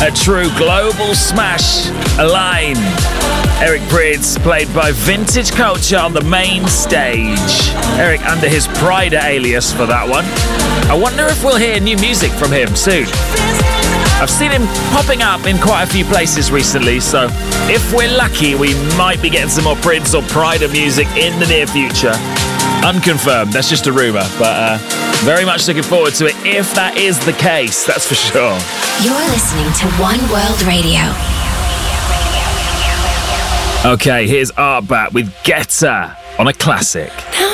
A true global smash. Align. Eric Prydz played by Vintage Culture on the main stage. Eric under his Pride alias for that one. I wonder if we'll hear new music from him soon. I've seen him popping up in quite a few places recently, so if we're lucky, we might be getting some more Prydz or Pride music in the near future. Unconfirmed, that's just a rumour, but very much looking forward to it if that is the case, that's for sure. You're listening to One World Radio. Okay, here's Artbat with Getter on a classic.